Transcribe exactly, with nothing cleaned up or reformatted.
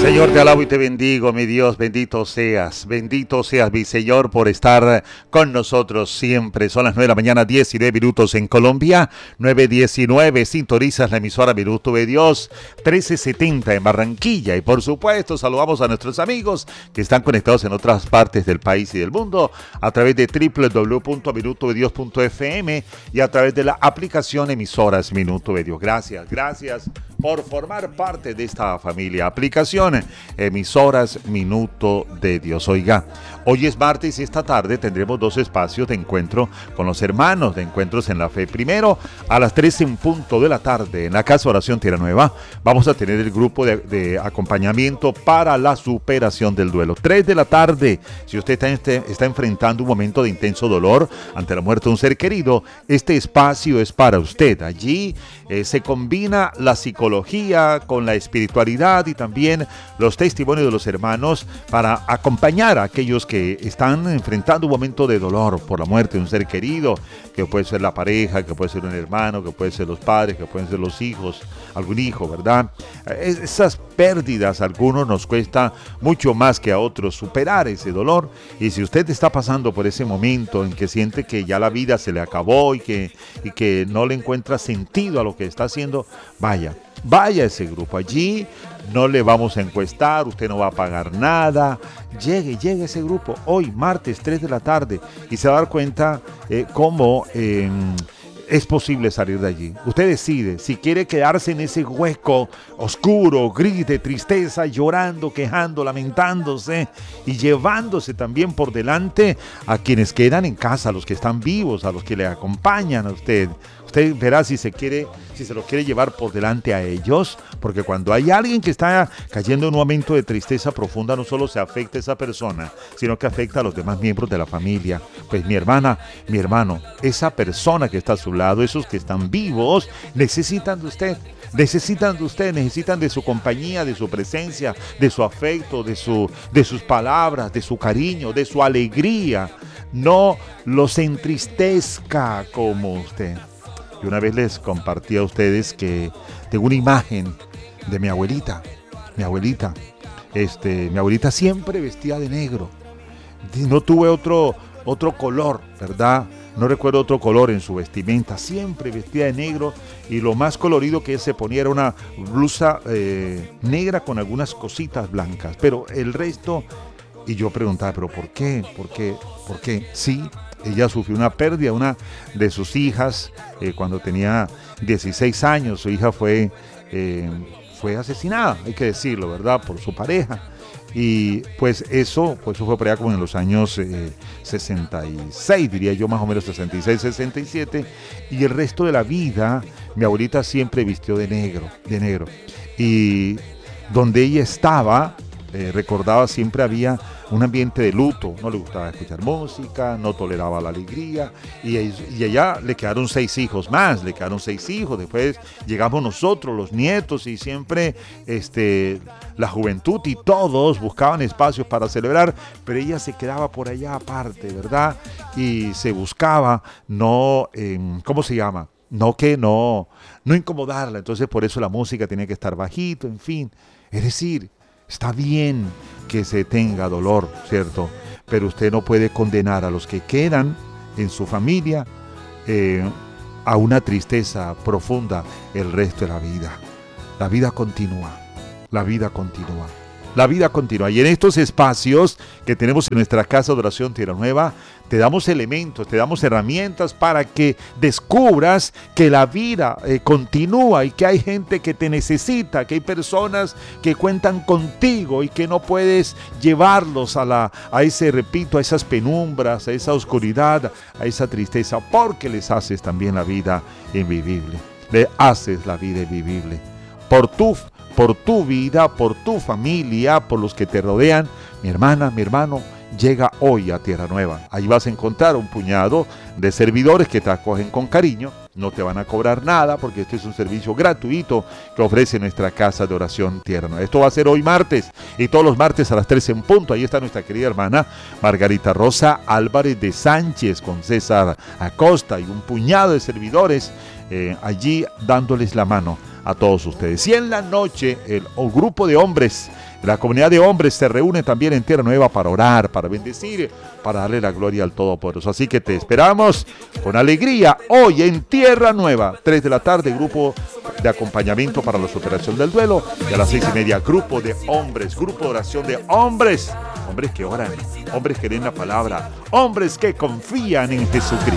Señor, te alabo y te bendigo, mi Dios, bendito seas, bendito seas, mi Señor, por estar con nosotros siempre. Son las nueve de la mañana, diecinueve minutos en Colombia, nueve diecinueve, sintonizas la emisora Minuto de Dios, trece setenta en Barranquilla. Y por supuesto, saludamos a nuestros amigos que están conectados en otras partes del país y del mundo a través de doble u doble u doble u punto minuto de dios punto f m y a través de la aplicación Emisoras Minuto de Dios. Gracias, gracias por formar parte de esta familia. Aplicación Emisoras Minuto de Dios. Oiga, hoy es martes y esta tarde tendremos dos espacios de encuentro con los hermanos de Encuentros en la Fe. Primero, a las tres en punto de la tarde, en la Casa Oración Tierra Nueva, vamos a tener el grupo de, de acompañamiento para la superación del duelo. tres de la tarde, si usted está, este, está enfrentando un momento de intenso dolor ante la muerte de un ser querido, este espacio es para usted. Allí eh, se combina la psicología con la espiritualidad y también los testimonios de los hermanos para acompañar a aquellos que están enfrentando un momento de dolor por la muerte de un ser querido, que puede ser la pareja, que puede ser un hermano, que puede ser los padres, que pueden ser los hijos, algún hijo, ¿verdad? Esas pérdidas a algunos nos cuesta mucho más que a otros superar ese dolor, y si usted está pasando por ese momento en que siente que ya la vida se le acabó y que, y que no le encuentra sentido a lo que está haciendo, vaya. Vaya a ese grupo, allí no le vamos a encuestar, usted no va a pagar nada, llegue, llegue a ese grupo hoy, martes, tres de la tarde, y se va a dar cuenta eh, cómo eh, es posible salir de allí. Usted decide si quiere quedarse en ese hueco oscuro, gris de tristeza, llorando, quejando, lamentándose y llevándose también por delante a quienes quedan en casa, a los que están vivos, a los que le acompañan a usted. Usted verá si se quiere, si se lo quiere llevar por delante a ellos, porque cuando hay alguien que está cayendo en un momento de tristeza profunda, no solo se afecta a esa persona, sino que afecta a los demás miembros de la familia. Pues mi hermana, mi hermano, esa persona que está a su lado, esos que están vivos, necesitan de usted. Necesitan de usted, necesitan de su compañía, de su presencia, de su afecto, de, su, de sus palabras, de su cariño, de su alegría. No los entristezca como usted. Y una vez les compartí a ustedes que tengo una imagen de mi abuelita, mi abuelita, este, mi abuelita siempre vestía de negro, no tuve otro, otro color, ¿verdad? No recuerdo otro color en su vestimenta, siempre vestía de negro, y lo más colorido que se ponía era una blusa eh, negra con algunas cositas blancas, pero el resto, y yo preguntaba, ¿pero por qué? ¿Por qué? ¿Por qué? Sí. Ella sufrió una pérdida, una de sus hijas, eh, cuando tenía dieciséis años, su hija fue, eh, fue asesinada, hay que decirlo, ¿verdad?, por su pareja. Y pues eso, pues eso fue por allá como en los años eh, sesenta y seis, diría yo, más o menos sesenta y seis, sesenta y siete. Y el resto de la vida, mi abuelita siempre vistió de negro, de negro. Y donde ella estaba, eh, recordaba, siempre había un ambiente de luto, no le gustaba escuchar música, no toleraba la alegría, y, y allá le quedaron seis hijos más, le quedaron seis hijos, después llegamos nosotros, los nietos, y siempre este, la juventud y todos buscaban espacios para celebrar, pero ella se quedaba por allá aparte, ¿verdad? Y se buscaba, no, eh, ¿cómo se llama? No que no, no incomodarla, entonces por eso la música tenía que estar bajito, en fin, es decir, está bien que se tenga dolor, ¿cierto? Pero usted no puede condenar a los que quedan en su familia eh, a una tristeza profunda el resto de la vida. La vida continúa, la vida continúa, la vida continúa. Y en estos espacios que tenemos en nuestra Casa de Oración Tierra Nueva, te damos elementos, te damos herramientas para que descubras que la vida eh, continúa y que hay gente que te necesita, que hay personas que cuentan contigo y que no puedes llevarlos a, la, a ese, repito, a esas penumbras, a esa oscuridad, a esa tristeza, porque les haces también la vida invivible. Le haces la vida invivible. Por tu, por tu vida, por tu familia, por los que te rodean, mi hermana, mi hermano, llega hoy a Tierra Nueva. Ahí vas a encontrar un puñado de servidores que te acogen con cariño. No te van a cobrar nada porque este es un servicio gratuito que ofrece nuestra Casa de Oración Tierra Nueva. Esto va a ser hoy martes y todos los martes a las tres en punto. Ahí está nuestra querida hermana Margarita Rosa Álvarez de Sánchez con César Acosta y un puñado de servidores eh, allí dándoles la mano a todos ustedes. Y en la noche, el, el grupo de hombres, la comunidad de hombres se reúne también en Tierra Nueva para orar, para bendecir, para darle la gloria al Todopoderoso. Así que te esperamos con alegría hoy en Tierra Nueva, tres de la tarde, grupo de acompañamiento para la superación del duelo, y a las seis y media, grupo de hombres, grupo de oración de hombres, hombres que oran, hombres que leen la palabra, hombres que confían en Jesucristo.